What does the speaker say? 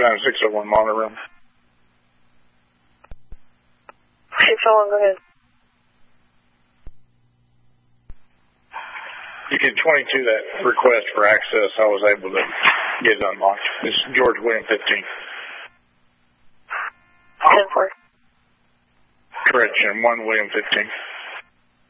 601 monitor room. 601, go ahead. You can 22 that request for access. I was able to get it unlocked. It's George William 15. 10-4. Correction, 1 William 15.